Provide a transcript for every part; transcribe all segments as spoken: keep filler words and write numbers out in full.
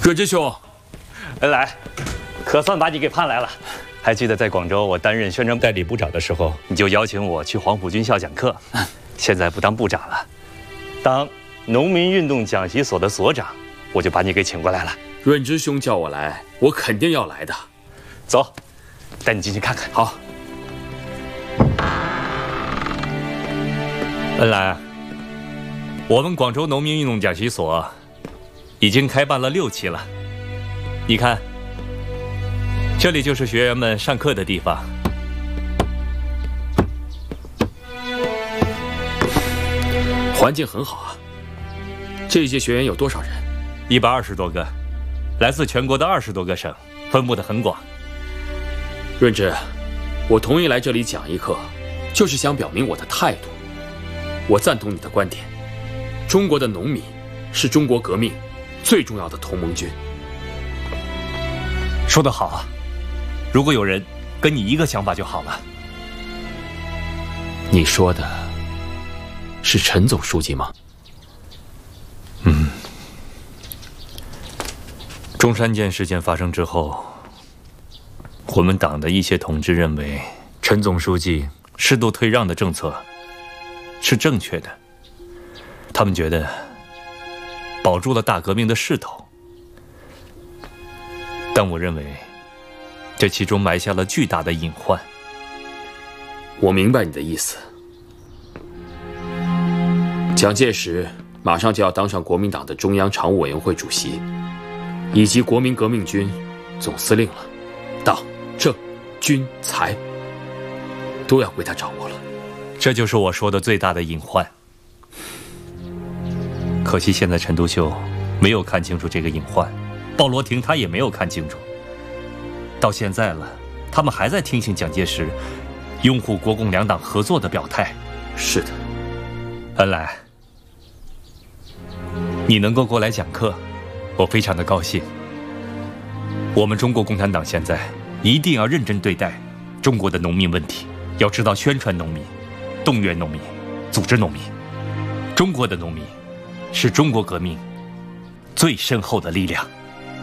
润之兄， 恩来，可算把你给盼来了。还记得在广州我担任宣传代理部长的时候，你就邀请我去黄埔军校讲课。现在不当部长了，当农民运动讲习所的所长，我就把你给请过来了。 润之兄叫我来，我肯定要来的。 走，带你进去看看。 好。 恩来，我们广州农民运动讲习所已经开办了六期了。你看，这里就是学员们上课的地方。 环境很好啊。这一届学员有多少人？ 一百二十多个，来自全国的二十多个省，分布得很广。 润之，我同意来这里讲一课，就是想表明我的态度。我赞同你的观点，中国的农民是中国革命最重要的同盟军。 说得好啊！如果有人跟你一个想法就好了。 你说的是陈总书记吗？ 嗯。中山舰事件发生之后，我们党的一些同志认为，陈总书记适度退让的政策是正确的。他们觉得保住了大革命的势头，但我认为这其中埋下了巨大的隐患。 我明白你的意思。蒋介石马上就要当上国民党的中央常务委员会主席，以及国民革命军总司令了，党、政、军、财都要归他掌握了。 这就是我说的最大的隐患。可惜现在陈独秀没有看清楚这个隐患，鲍罗廷他也没有看清楚。到现在了，他们还在听信蒋介石拥护国共两党合作的表态。 是的， 恩来，你能够过来讲课，我非常的高兴。我们中国共产党现在一定要认真对待中国的农民问题，要知道宣传农民、动员农民、组织农民。中国的农民是中国革命最深厚的力量。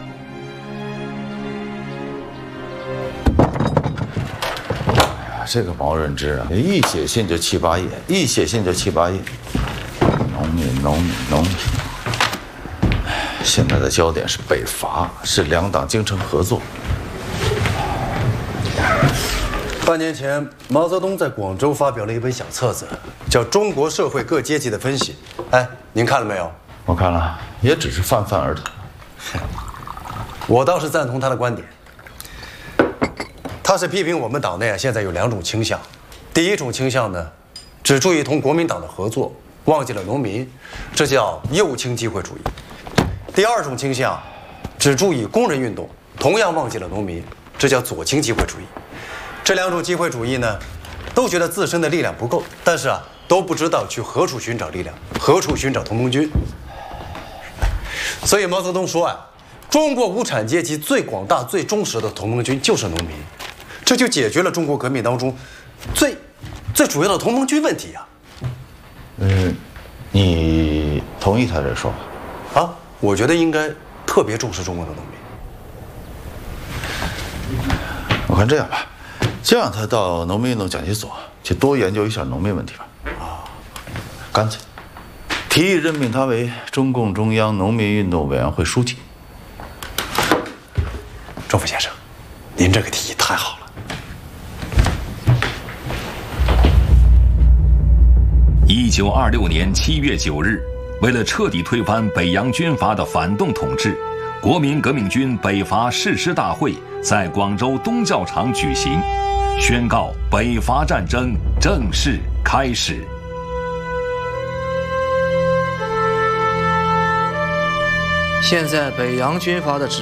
这个毛润之啊，一写信就七八页，一写信就七八页。农民，农民，农民。现在的焦点是北伐，是两党精诚合作。 半年前，毛泽东在广州发表了一本小册子，叫《中国社会各阶级的分析》。哎，您看了没有？ 我看了，也只是泛泛而谈。 我倒是赞同他的观点。他是批评我们党内啊，现在有两种倾向。第一种倾向呢，只注意同国民党的合作，忘记了农民，这叫右倾机会主义。第二种倾向，只注意工人运动，同样忘记了农民，这叫左倾机会主义。这两种机会主义呢，都觉得自身的力量不够，但是啊，都不知道去何处寻找力量，何处寻找同盟军。所以毛泽东说啊，中国无产阶级最广大、最忠实的同盟军就是农民。这就解决了中国革命当中最最主要的同盟军问题啊。 嗯，你同意他这说法？啊，我觉得应该特别重视中国的农民。 我看这样吧，就让他到农民运动讲习所去多研究一下农民问题吧。啊，干脆提议任命他为中共中央农民运动委员会书记。 周副先生，您这个提议太好了。 一九二六年七月九日，为了彻底推翻北洋军阀的反动统治，国民革命军北伐誓师大会在广州东教场举行，宣告北伐战争正式开始。 现在北洋军阀的指